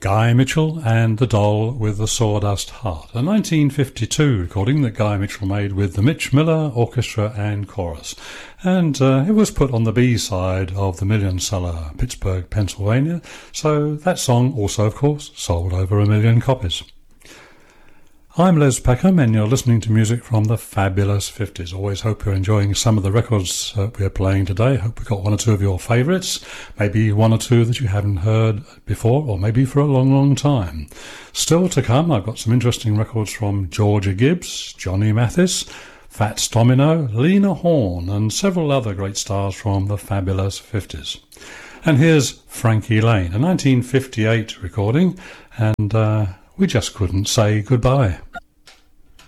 Guy Mitchell and The Doll with the Sawdust Heart, a 1952 recording that Guy Mitchell made with the Mitch Miller Orchestra and Chorus. And it was put on the B-side of the million seller Pittsburgh, Pennsylvania, so that song also, of course, sold over 1 million copies. I'm Les Peckham and you're listening to music from the fabulous 50s. Always hope you're enjoying some of the records we're playing today. Hope we got one or two of your favourites, maybe one or two that you haven't heard before, or maybe for a long, long time. Still to come, I've got some interesting records from Georgia Gibbs, Johnny Mathis, Fats Domino, Lena Horne and several other great stars from the fabulous 50s. And here's Frankie Lane, a 1958 recording, and we just couldn't say goodbye.